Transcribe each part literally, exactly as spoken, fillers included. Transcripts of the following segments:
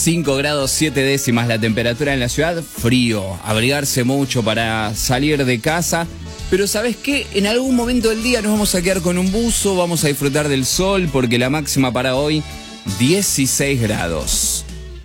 cinco grados siete décimas la temperatura en la ciudad, frío, abrigarse mucho para salir de casa. Pero ¿sabes qué? En algún momento del día nos vamos a quedar con un buzo, vamos a disfrutar del sol, porque la máxima para hoy, dieciséis grados.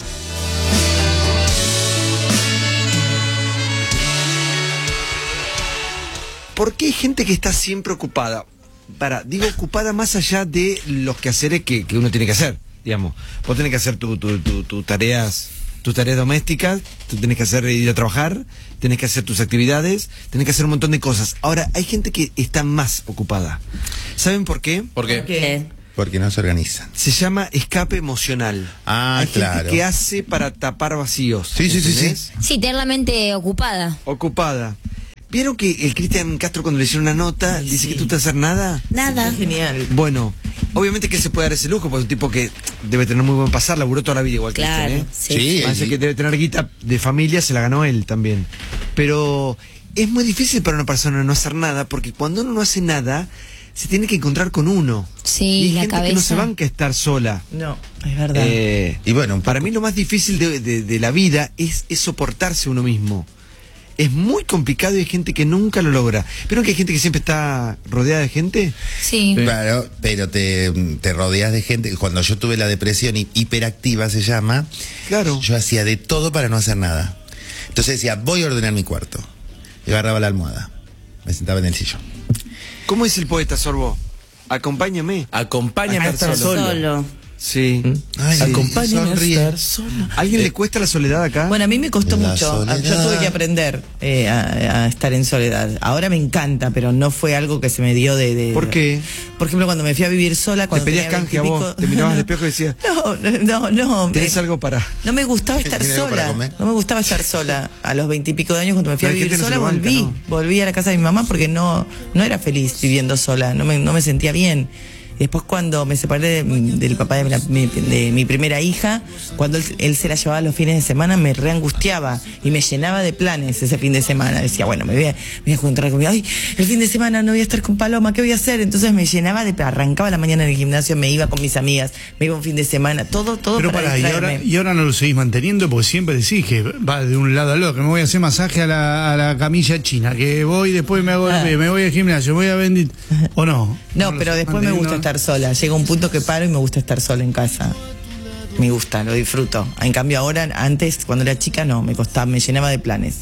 ¿Por qué hay gente que está siempre ocupada? Para, digo ocupada más allá de los quehaceres que, que uno tiene que hacer, digamos. Vos tenés que hacer tus tu, tu, tu tareas, tus tareas domésticas, tú tenés que hacer ir a trabajar, tenés que hacer tus actividades, tenés que hacer un montón de cosas. Ahora, hay gente que está más ocupada. ¿Saben por qué? ¿Por qué? ¿Por qué? Porque no se organizan. Se llama escape emocional. Ah, hay claro. gente que hace para tapar vacíos. Sí, sí, sí, ¿entendés? sí. Sí, tener la mente ocupada. Ocupada. ¿Vieron que el Cristian Castro cuando le hicieron una nota Ay, dice sí. que tú te hacer nada? Nada. Es genial. Bueno, obviamente que se puede dar ese lujo, porque es un tipo que debe tener muy buen pasar, laburó toda la vida igual que Claro, Cristian, ¿eh? sí. Sí, Parece sí. que debe tener guita de familia, se la ganó él también. Pero es muy difícil para una persona no hacer nada, porque cuando uno no hace nada, se tiene que encontrar con uno. Sí, y hay la gente cabeza. que no se banca a estar sola. No, es verdad. Eh, Y bueno, un para poco- mí lo más difícil de, de- de la vida es, es soportarse uno mismo. Es muy complicado y hay gente que nunca lo logra. ¿Pero que hay gente que siempre está rodeada de gente? Sí. Claro, pero te, te rodeas de gente. Cuando yo tuve la depresión hi- hiperactiva, se llama, Claro. yo hacía de todo para no hacer nada. Entonces decía, voy a ordenar mi cuarto. Y agarraba la almohada. Me sentaba en el sillón. ¿Cómo es el poeta, Sorbo? Acompáñame. Acompáñame a estar solo. Solo. Sí. Ay, Acompáñame a sonríe. estar solo. ¿A alguien le cuesta la soledad acá? Bueno, a mí me costó La mucho. soledad. Yo tuve que aprender eh, a, a estar en soledad. Ahora me encanta, pero no fue algo que se me dio de... de ¿Por qué? Por ejemplo, cuando me fui a vivir sola... Te Cuando pedías tenía canje a veinte y vos, pico- te mirabas al espejo y decías, No, no, no. ¿tenés eh, algo para...? No me gustaba estar ¿Tenés algo para sola. comer? No me gustaba estar sola. A los veintipico de años, cuando me fui Pero a hay vivir gente que no sola, se lo banca, volví. ¿no? Volví a la casa de mi mamá porque no, no era feliz viviendo sola. No me, no me sentía bien. Después cuando me separé de- del papá de, la- mi, de mi primera hija, cuando él, él se la llevaba los fines de semana, me reangustiaba y me llenaba de planes ese fin de semana. Decía, bueno, me voy a, me voy a encontrar con mi... Ay, el fin de semana no voy a estar con Paloma, ¿qué voy a hacer? Entonces me llenaba de... Arrancaba la mañana en el gimnasio, me iba con mis amigas, me iba un fin de semana, todo, todo Pero para pará, y distraerme. ahora, y ahora no lo seguís manteniendo porque siempre decís que va de un lado al otro, que me voy a hacer masaje a la, a la camilla china, que voy después me hago Ah. me voy al gimnasio, voy a vender. ¿O no? No, lo pero seguís después me gusta manteniendo. estar sola. Llega un punto que paro y me gusta estar sola en casa. Me gusta, lo disfruto. En cambio ahora, antes, cuando era chica, no, me costaba, me llenaba de planes.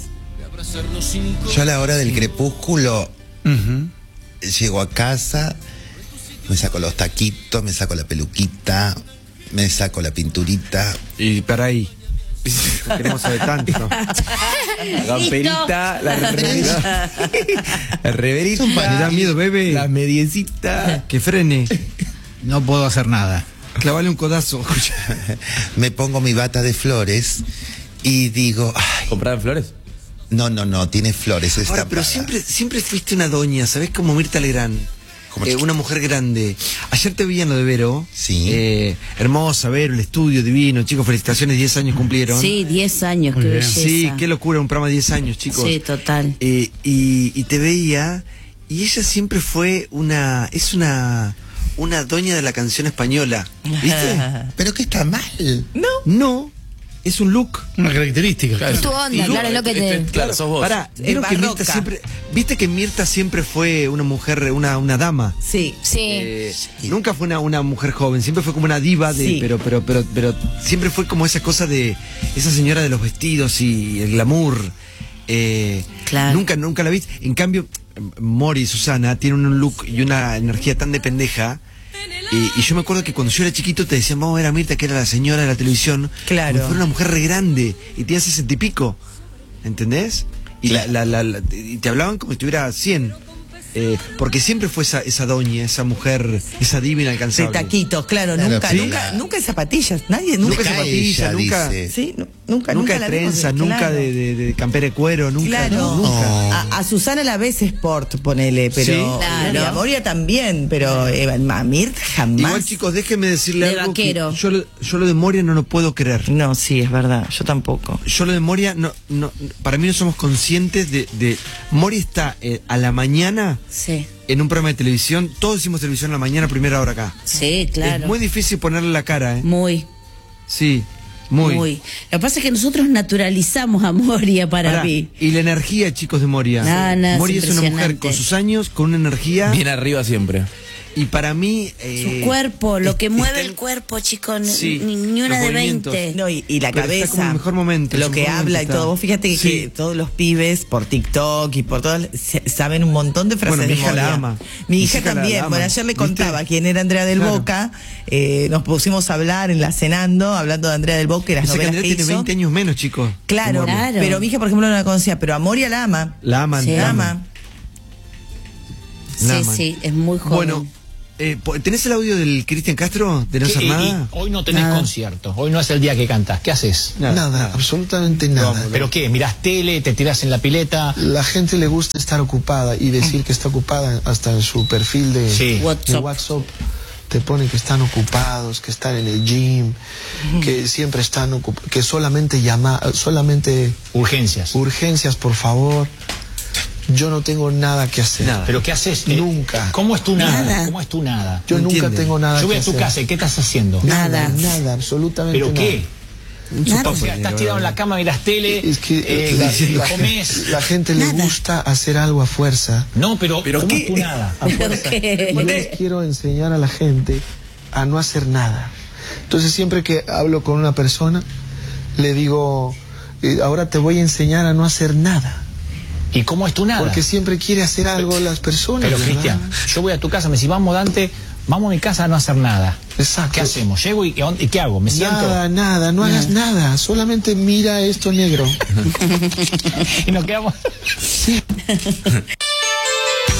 Yo a la hora del crepúsculo Ujú. llego a casa, me saco los taquitos, me saco la peluquita, me saco la pinturita. Y para ahí. No queremos saber tanto. La camperita, la reverita. La reverita. ¿Le da miedo, bebé? La mediecita. Que frene. No puedo hacer nada. Clavale un codazo. Me pongo mi bata de flores y digo, ay, ¿Comprar flores? no, no, no, tiene flores esta. Ahora, pero siempre, siempre fuiste una doña, ¿sabés? Como Mirta Legrand. Como Eh, chiquita. una mujer grande. Ayer te vi en lo de Vero. Sí. Eh, hermosa, Vero, el estudio divino. Chicos, felicitaciones, diez años cumplieron. Sí, diez años, Muy qué bien. belleza. Sí, qué locura, un programa de diez años, chicos. Sí, total. Eh, y, y te veía, y ella siempre fue una, es una, una doña de la canción española. ¿Viste? Pero que está mal. No. No, es un look. Una característica. Es tu onda, claro, es lo que te... Este, claro, sos vos. Pará, Es ¿vieron que Mirta barroca. siempre, viste que Mirta siempre fue una mujer, una, una dama? Sí. Sí. Eh, nunca fue una, una mujer joven, siempre fue como una diva, de, Sí. pero, pero, pero, pero siempre fue como esa cosa de esa señora de los vestidos y el glamour. Eh, Claro. Nunca, nunca la vi. En cambio, Mori y Susana tienen un look y una energía tan de pendeja. Y, y yo me acuerdo que cuando yo era chiquito te decían, vamos a ver a Mirta, que era la señora de la televisión. Claro. Porque fue una mujer re grande y tenía sesenta y pico. ¿Entendés? Y, la, la, la, la- y te hablaban como si tuviera cien. Eh, porque siempre fue esa, esa doña, esa mujer, esa diva De inalcanzable. taquitos, claro, Claro, nunca, sí. nunca, nunca en zapatillas, nadie, nunca. Nunca zapatillas, ella, nunca. dice. Sí, nu- nunca, Nunca nunca de la vimos, trenza, claro. nunca de, de, de campera de cuero, nunca. Claro. no, nunca. A, a Susana la ves sport, ponele, pero. Sí. Claro. Y a Moria también, pero eh, a Mirta jamás. Igual, chicos, déjenme decirle De algo. que vaquero. yo, lo, yo lo de Moria no lo puedo creer. No, sí, es verdad, yo tampoco. Yo lo de Moria, no, no, para mí no somos conscientes de. de Moria está eh, a la mañana Sí. en un programa de televisión. Todos hicimos televisión a la mañana, primera hora acá. Sí, claro. Es muy difícil ponerle la cara, ¿eh? Muy. Sí. Muy. Muy. Lo que pasa es que nosotros naturalizamos a Moria para Pará, mí. y la energía, chicos, de Moria. No, no, es Moria es una mujer impresionante. con sus años, con una energía. Bien arriba siempre. Y para mí. eh, Su cuerpo, lo que es- mueve está- el cuerpo, chicos, Sí, ni, ni una los de movimientos. veinte. No, y, y la Pero está cabeza, como en el mejor momento, lo su que mejor habla y momento todo. está. Vos fíjate que, Sí. que todos los pibes por TikTok y por todas se- saben un montón de frases Bueno, mi de hija la Moria. ama. Mi Mi hija hija la- también. la ama. Bueno, ayer le ¿Viste? contaba quién era Andrea del Claro. Boca. Eh, nos pusimos a hablar en la cenando, hablando de Andrea del Boca y las Dice que novelas Andrea que tiene hizo. veinte años menos, chicos. Claro, Claro. pero mi hija, por ejemplo, no la conocía, pero a Moria la ama. La aman. Sí. La ama. Sí, La aman. sí, es muy joven. Bueno, eh, po- ¿tenés el audio del Cristian Castro de No ¿Qué- Ser y- y Nada? hoy no tenés Nada. concierto, hoy no es el día que cantas. ¿Qué haces? Nada, absolutamente nada. ¿Pero qué? ¿Mirás tele? ¿Te tirás en la pileta? La gente le gusta estar ocupada y decir que está ocupada hasta en su perfil de, Sí. de WhatsApp. WhatsApp. Te ponen que están ocupados, que están en el gym, que siempre están ocupados, que solamente llama, solamente Urgencias. urgencias, por favor. Yo no tengo nada que hacer. Nada. ¿Pero qué haces? Eh, Nunca. ¿Cómo es tu nada? Nada. ¿Cómo es tu nada? Yo No nunca entiende. tengo nada Yo voy que a tu hacer. casa y ¿qué estás haciendo? Nada, Nada. nada, absolutamente ¿Pero nada. qué? Nada. O sea, estás tirado en la cama, mirás tele, Es que eh, la, la- la- comés. la gente le Nada. gusta hacer algo a fuerza. No, pero, ¿Pero ¿cómo qué? es tu nada? A fuerza. Yo les quiero enseñar a la gente a no hacer nada. Entonces siempre que hablo con una persona, le digo, eh, ahora te voy a enseñar a no hacer nada. ¿Y cómo es tu nada? Porque siempre quiere hacer algo las personas. Pero ¿verdad? Cristian, yo voy a tu casa, me decís, vamos Dante, vamos a mi casa a no hacer nada. Exacto. ¿Qué hacemos? Llego y, y ¿qué hago? ¿Me siento? Nada, nada, no hagas nada. Solamente mira esto negro. Y nos quedamos...